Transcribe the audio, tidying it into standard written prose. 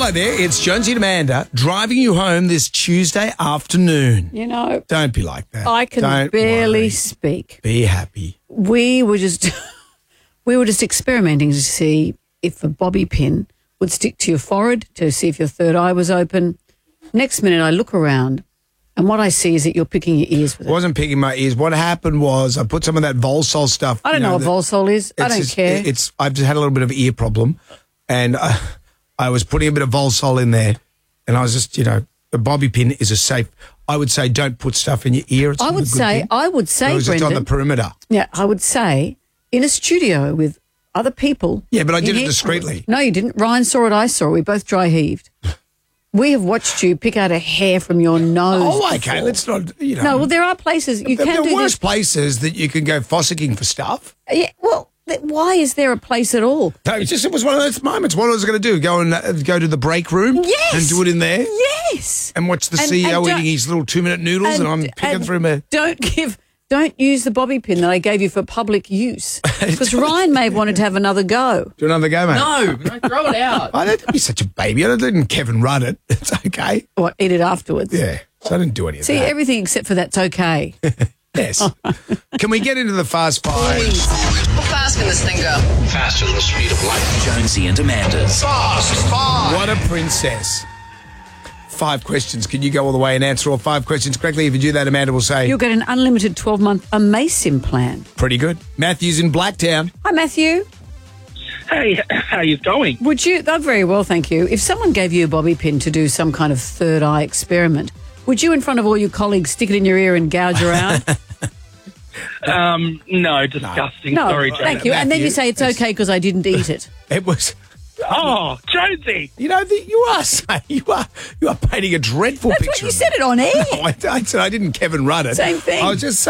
Hello there, it's Jonesy and Amanda driving you home this Tuesday afternoon. You know, Don't be like that. I can Don't barely worry. speak. Be happy. We were just experimenting to see if a bobby pin would stick to your forehead, to see if your third eye was open. Next minute, I look around, and what I see is that you're picking your ears with I it. wasn't picking my ears. What happened was I put some of that Volsol stuff. I don't know what Volsol is. I don't care. I've just had a little bit of ear problem, and I was putting a bit of Volsol in there, and I was just, a bobby pin is a safe. I would say don't put stuff in your ear. It's I not a would good say, thing. it was just on the Brendan. perimeter. Yeah, I would say in a studio with other people. Yeah, but I did in it here- discreetly. No, you didn't. Ryan saw it. I saw it. We both dry heaved. We have watched you pick out a hair from your nose. Oh, okay. before. Let's not. No, well, there are places you there can are do worse this. places that you can go fossicking for stuff. Yeah, well, why is there a place at all? No, it was one of those moments. What I was going to do, go to the break room Yes. and do it in there Yes. and watch the And CEO don't- eating his little 2-minute noodles and I'm picking through my... Don't use the bobby pin that I gave you for public use. Because Ryan may have wanted to have another go. Do another go, mate? No, throw it out. I don't be such a baby. I didn't Kevin Rudd it. It's okay. Or eat it afterwards. Yeah. So I didn't do any of See, that. everything except for that's okay. Yes. Can we get into the fast five? How fast can this thing go? Faster than the speed of light. Jonesy and Amanda's Fast five. What a princess. 5 questions. Can you go all the way and answer all 5 questions correctly? If you do that, Amanda will say, You'll get an unlimited 12-month Amasim plan. pretty good. Matthew's in Blacktown. Hi, Matthew. Hey, how you going? Would you, oh, very well, thank you. If someone gave you a bobby pin to do some kind of third eye experiment, would you, in front of all your colleagues, stick it in your ear and gouge around? No, disgusting. No, Sorry, Joe. thank you. And then you say it's okay because I didn't eat it. It was... Oh, Jonesy. You are painting a dreadful That's picture. what you of said me. it on air. No, I said I didn't Kevin Rudd it. Same thing. I was just